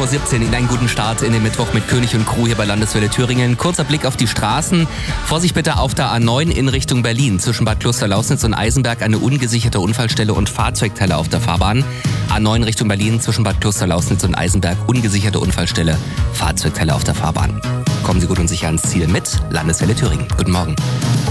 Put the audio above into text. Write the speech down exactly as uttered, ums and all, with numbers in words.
Uhr siebzehn. Ihnen einen guten Start in den Mittwoch mit König und Crew hier bei Landeswelle Thüringen. Kurzer Blick auf die Straßen. Vorsicht bitte auf der A neun in Richtung Berlin. Zwischen Bad Klosterlausnitz und Eisenberg eine ungesicherte Unfallstelle und Fahrzeugteile auf der Fahrbahn. A neun Richtung Berlin zwischen Bad Klosterlausnitz und Eisenberg ungesicherte Unfallstelle, Fahrzeugteile auf der Fahrbahn. Kommen Sie gut und sicher ans Ziel mit Landeswelle Thüringen. Guten Morgen.